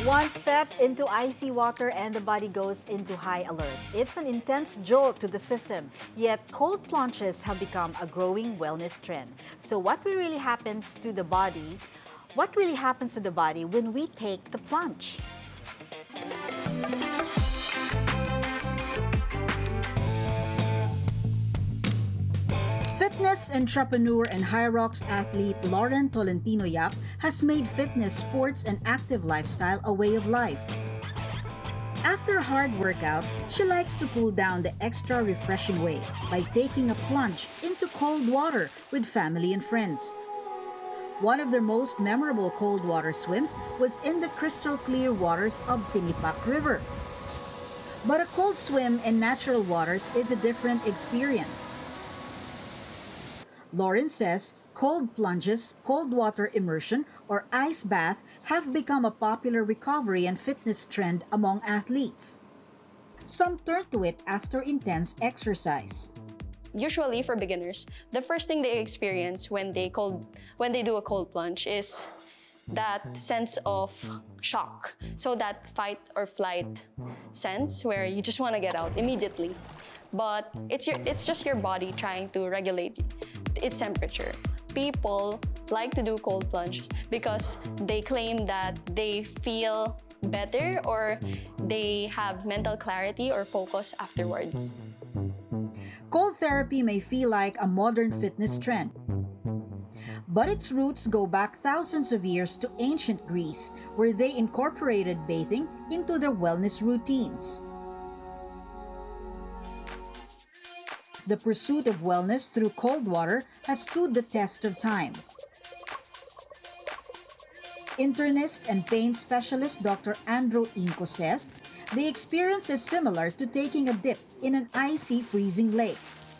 One step into icy water and the body goes into high alert. It's an intense jolt to the system, yet cold plunges have become a growing wellness trend. So what really happens to the body? What really happens to the body when we take the plunge? Fitness entrepreneur and Hyrox athlete Lauren Tolentino Yap has made fitness, sports, and active lifestyle a way of life. After a hard workout, she likes to cool down the extra refreshing way by taking a plunge into cold water with family and friends. One of their most memorable cold water swims was in the crystal clear waters of Tinipak River. But a cold swim in natural waters is a different experience. Lauren says cold plunges, cold water immersion, or ice bath have become a popular recovery and fitness trend among athletes. Some turn to it after intense exercise. Usually for beginners, the first thing they experience when they do a cold plunge is that sense of shock. So that fight or flight sense where you just want to get out immediately. But it's just your body trying to regulate its temperature. People like to do cold plunges because they claim that they feel better or they have mental clarity or focus afterwards. Cold therapy may feel like a modern fitness trend, but its roots go back thousands of years to ancient Greece, where they incorporated bathing into their wellness routines. The pursuit of wellness through cold water has stood the test of time. Internist and pain specialist Dr. Andrew Inco says the experience is similar to taking a dip in an icy, freezing lake.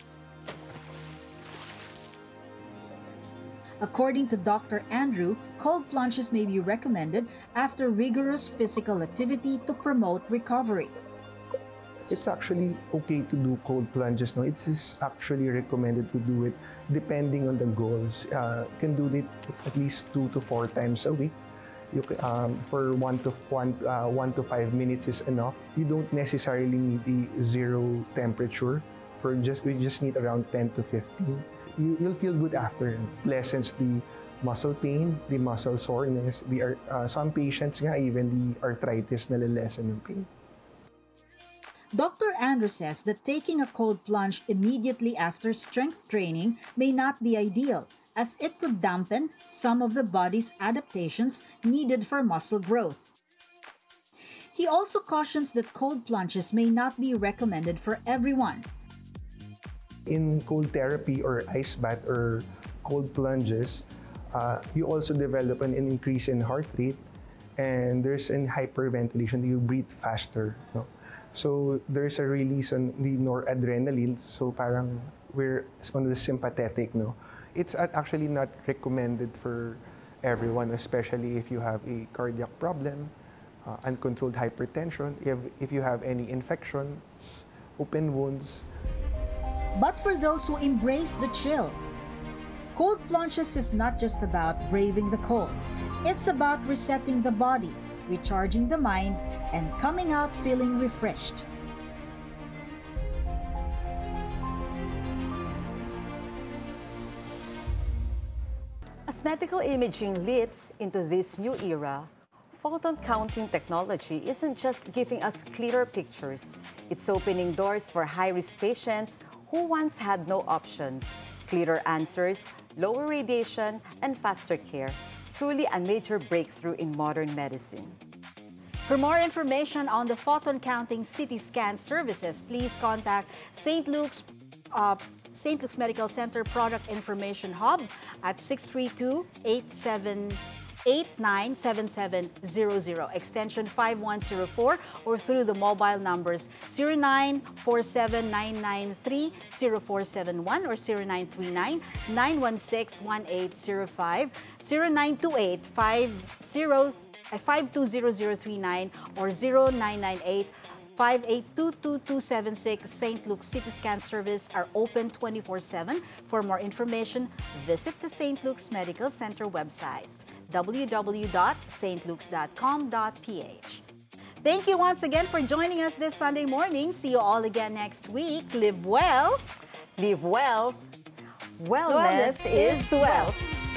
According to Dr. Andrew, cold plunges may be recommended after rigorous physical activity to promote recovery. It's actually okay to do cold plunges. No, it's actually recommended to do it depending on the goals. You can do it at least 2 to 4 times a week. For 1 to 5 minutes is enough. You don't necessarily need a zero temperature. We just need around 10 to 15. You'll feel good after. It lessens the muscle pain, the muscle soreness. Some patients nga even the arthritis nalilesen yung pain. Dr. Andrew says that taking a cold plunge immediately after strength training may not be ideal, as it could dampen some of the body's adaptations needed for muscle growth. He also cautions that cold plunges may not be recommended for everyone. In cold therapy or ice bath or cold plunges, you also develop an increase in heart rate, and there's an hyperventilation. You breathe faster. No? So there's a release on the noradrenaline. So parang we're on the sympathetic. No, it's actually not recommended for everyone, especially if you have a cardiac problem, uncontrolled hypertension, if you have any infections, open wounds. But for those who embrace the chill, cold plunges is not just about braving the cold. It's about resetting the body, recharging the mind, and coming out feeling refreshed. As medical imaging leaps into this new era, photon counting technology isn't just giving us clearer pictures. It's opening doors for high-risk patients who once had no options, clearer answers, lower radiation, and faster care. Truly a major breakthrough in modern medicine. For more information on the photon counting CT scan services, please contact St. Luke's Medical Center Product Information Hub at 632-897700, extension 5104, or through the mobile numbers 0947-993-0471 or 0939-916-1805, 0928-520039 or 0998-582276. St. Luke's CT scan service are open 24/7. For more information, visit the St. Luke's Medical Center website. www.stlukes.com.ph. Thank you once again for joining us this Sunday morning. See you all again next week. Live well. Live well. Wellness is wealth.